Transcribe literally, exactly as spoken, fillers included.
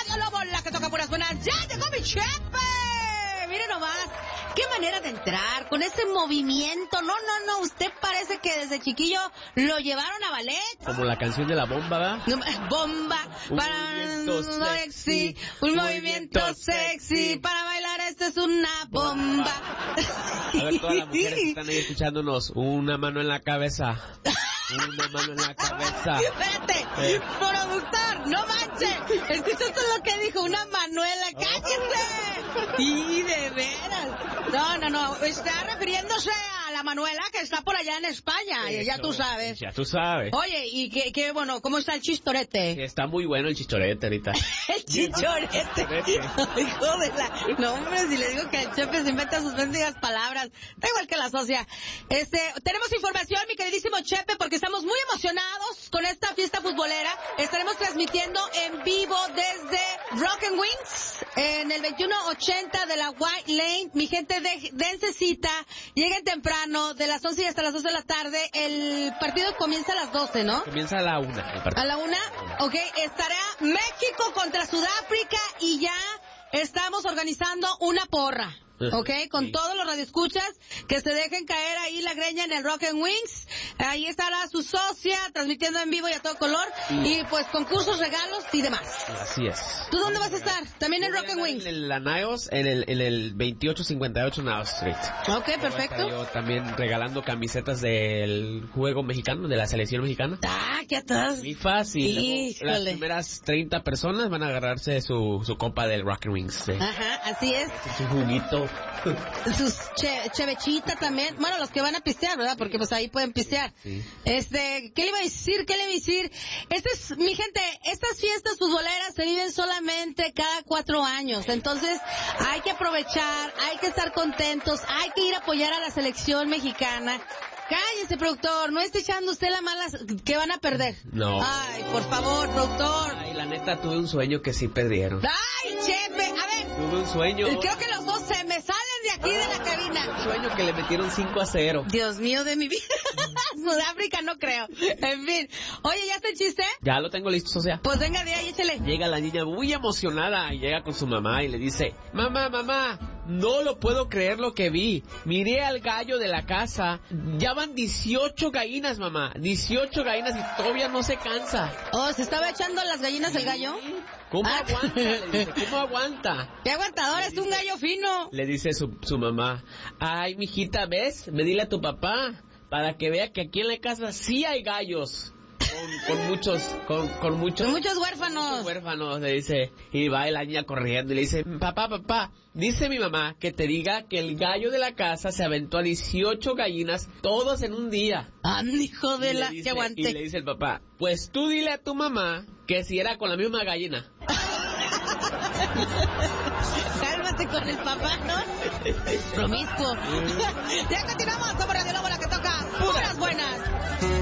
Radio Lobo, la que toca puras buenas. ¡Ya llegó mi Chepe! Mire nomás, qué manera de entrar, con ese movimiento. No, no, no, usted parece que desde chiquillo lo llevaron a ballet. Como la canción de la bomba, ¿verdad? Bomba, Un para movimiento sexy, sexy, un movimiento sexy, para bailar esto es una bomba. A ver, todas las mujeres que están ahí escuchándonos, una mano en la cabeza. Una mano en la cabeza. Espérate, Eh. productor, no manches. ¿Escuchaste lo que dijo una Manuela? ¡Cállese! Y de veras. No, no, no. Está refiriéndose a la Manuela que está por allá en España. Y ya tú sabes. Ya tú sabes. Oye, y qué, qué bueno, ¿cómo está el chistorete? Está muy bueno el chichorete ahorita. El chichorete. Hijo de la... No, hombre, si le digo que el Chepe se inventa sus bendigas palabras. Da igual que la socia. Este, tenemos información, mi queridísimo Chepe, porque estamos muy emocionados con esta fiesta futbolera. Estaremos transmitiendo en vivo desde Rock and Wings en el veintiuno ochenta de la White Lane. Mi gente, de, dense cita, lleguen temprano, de las once y hasta las dos de la tarde. El partido comienza a las doce, ¿no? Comienza a la una. El partido. ¿A la una? Ok, estará México contra Sudáfrica y ya estamos organizando una porra. Ok, con sí. todos los radioescuchas que se dejen caer ahí la greña en el Rock and Wings. Ahí estará su socia transmitiendo en vivo y a todo color. Sí. Y pues concursos, regalos y demás. Así es. ¿Tú dónde vas a estar? También en Rock and Wings. En la Niles, en el, en el veintiocho cincuenta y ocho Niles Street. Ok, Voy a perfecto. estar yo también regalando camisetas del juego mexicano, de la selección mexicana. Ah, ¿qué estás? Muy fácil. Híjole. Las primeras treinta personas van a agarrarse su, su copa del Rock and Wings. ¿eh? Ajá, así es. Su juguito. Sus che, chevechita también. Bueno, los que van a pistear, ¿verdad? Porque pues ahí pueden pistear. Sí. Este, ¿qué le iba a decir? ¿Qué le iba a decir? Este es, mi gente, estas fiestas futboleras se viven solamente cada cuatro años. Entonces, hay que aprovechar, hay que estar contentos, hay que ir a apoyar a la selección mexicana. Cállese, productor, no esté echando usted la mala que van a perder. No. Ay, por favor, productor. Ay, la neta, tuve un sueño que sí perdieron. Ay, Chepe, a ver. Tuve un sueño. Creo que los dos se me salen de aquí de la cabina. Un sueño que le metieron cinco a cero. Dios mío de mi vida. Sudáfrica no creo. En fin. Oye, ¿ya está el chiste? Ya lo tengo listo, socia. Pues venga de ahí, échale. Llega la niña muy emocionada y llega con su mamá y le dice, mamá, mamá, no lo puedo creer lo que vi. Miré al gallo de la casa. Ya van dieciocho gallinas, mamá. dieciocho gallinas y todavía no se cansa. Oh, ¿se estaba echando las gallinas el gallo? ¿Cómo Ah. aguanta? Le dice, ¿cómo aguanta? ¡Qué aguantador! Es un gallo fino. Le dice su, su mamá, ay, mijita, ¿ves? Me dile a tu papá para que vea que aquí en la casa sí hay gallos. Con, con muchos, con, con muchos... Son muchos huérfanos. Muchos huérfanos, le dice. Y va la niña corriendo y le dice, papá, papá, dice mi mamá que te diga que el gallo de la casa se aventó a dieciocho gallinas, todos en un día. Ah, hijo de Y le la... dice- que aguante. Y le dice el papá, pues tú dile a tu mamá que si era con la misma gallina. Cálmate con el papá, ¿no? Promiscuo. Ya continuamos. Somos Radio Lobo, la que toca puras buenas.